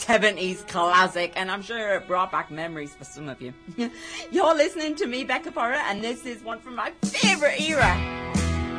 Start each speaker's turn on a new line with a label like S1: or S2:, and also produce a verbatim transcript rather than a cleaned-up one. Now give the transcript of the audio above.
S1: seventies classic, and I'm sure it brought back memories for some of you. You're listening to me, Becca Porra, and this is one from my favorite era.